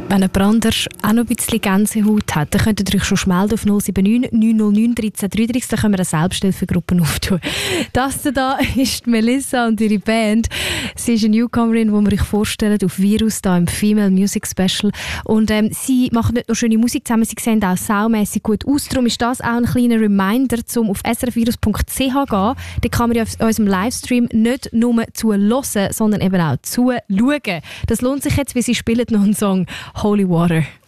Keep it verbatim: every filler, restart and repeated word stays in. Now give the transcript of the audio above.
Wenn ein Brander auch noch ein bisschen Gänsehaut hat, dann könnt ihr euch schon schmelden auf null sieben neun, neun null neun, eins drei drei drei. Da können wir eine Selbsthilfegruppe auftun. Das da ist Melissa und ihre Band. Sie ist eine Newcomerin, die wir euch vorstellen auf Virus, da im Female Music Special. Und ähm, sie machen nicht nur schöne Musik zusammen, sie sehen auch saumässig gut aus. Darum ist das auch ein kleiner Reminder, um auf s r f virus punkt c h zu gehen. Da kann man ja auf unserem Livestream nicht nur zuhören, sondern eben auch zuschauen. Das lohnt sich jetzt, weil sie spielen noch einen Song Holy Water.